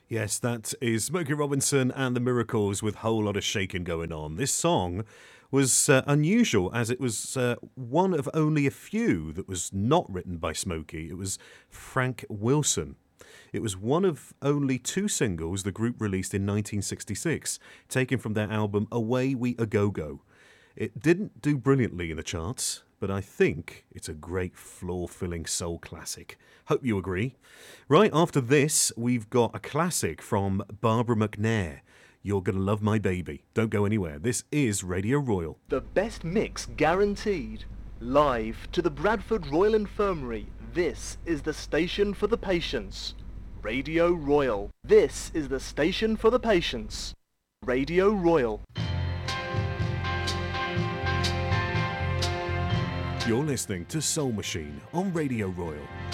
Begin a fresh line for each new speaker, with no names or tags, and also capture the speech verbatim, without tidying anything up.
Yes, that is Smokey Robinson and the Miracles with Whole Lot of Shaking Going On. This song was uh, unusual as it was uh, one of only a few that was not written by Smokey. It was Frank Wilson. It was one of only two singles the group released in nineteen sixty-six, taken from their album Away We A Go Go. It didn't do brilliantly in the charts, but I think it's a great floor-filling soul classic. Hope you agree. Right after this, we've got a classic from Barbara McNair. You're Gonna Love My Baby. Don't go anywhere. This is Radio Royal.
The best mix guaranteed. Live to the Bradford Royal Infirmary. This is the station for the patients. Radio Royal. This is the station for the patients. Radio Royal.
You're listening to Soul Machine on Radio Royal.